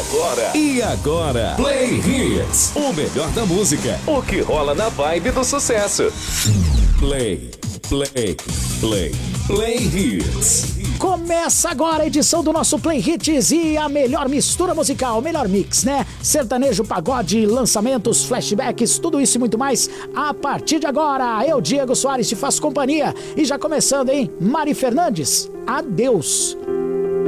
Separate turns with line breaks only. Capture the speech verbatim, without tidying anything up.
agora? E agora? Play Hits, o melhor da música. O que rola na vibe do sucesso. Play, play, play, Play Hits.
Começa agora a edição do nosso Play Hits e a melhor mistura musical, o melhor mix, né? Sertanejo, pagode, lançamentos, flashbacks, tudo isso e muito mais a partir de agora. Eu, Diego Soares, te faço companhia. E já começando, hein? Mari Fernandes, adeus.